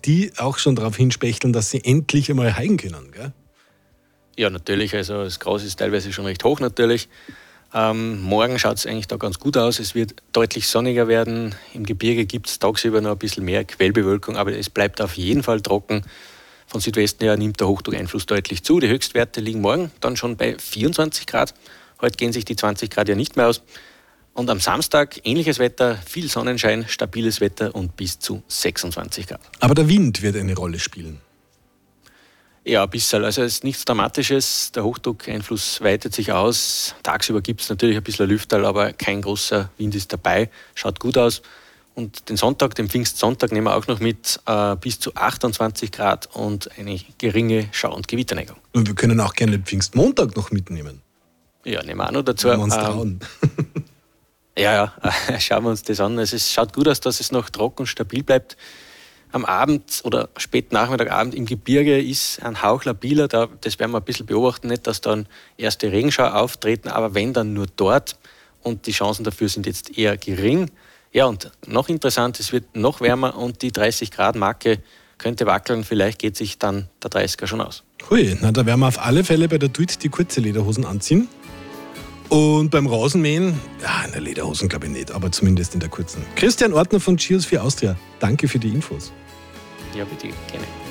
die auch schon darauf hinspechteln, dass sie endlich einmal heigen können, gell? Ja, natürlich. Also das Gras ist teilweise schon recht hoch natürlich. Morgen schaut es eigentlich da ganz gut aus. Es wird deutlich sonniger werden. Im Gebirge gibt es tagsüber noch ein bisschen mehr Quellbewölkung, aber es bleibt auf jeden Fall trocken. Von Südwesten her nimmt der Hochdruckeinfluss deutlich zu. Die Höchstwerte liegen morgen dann schon bei 24 Grad. Heute gehen sich die 20 Grad ja nicht mehr aus. Und am Samstag ähnliches Wetter, viel Sonnenschein, stabiles Wetter und bis zu 26 Grad. Aber der Wind wird eine Rolle spielen. Ja, ein bisschen. Also es ist nichts Dramatisches. Der Hochdruckeinfluss weitet sich aus. Tagsüber gibt es natürlich ein bisschen Lüfterl, aber kein großer Wind ist dabei. Schaut gut aus. Und den Sonntag, den Pfingstsonntag, nehmen wir auch noch mit bis zu 28 Grad und eine geringe Schau- und Gewitterneigung. Und wir können auch gerne den Pfingstmontag noch mitnehmen. Ja, nehmen wir auch noch dazu. Wenn wir uns trauen. Ja, schauen wir uns das an. Also es schaut gut aus, dass es noch trocken und stabil bleibt. Am Abend oder spät Nachmittagabend im Gebirge ist ein Hauch labiler. Das werden wir ein bisschen beobachten. Nicht, dass dann erste Regenschauer auftreten, aber wenn, dann nur dort. Und die Chancen dafür sind jetzt eher gering. Ja, und noch interessant, es wird noch wärmer und die 30-Grad-Marke könnte wackeln. Vielleicht geht sich dann der 30er schon aus. Hui, na, da werden wir auf alle Fälle bei der Duit die kurze Lederhosen anziehen. Und beim Rasenmähen, ja, in der Lederhosen glaube ich nicht, aber zumindest in der kurzen. Christian Ortner von Cheers für Austria, danke für die Infos. Ja, bitte, gerne.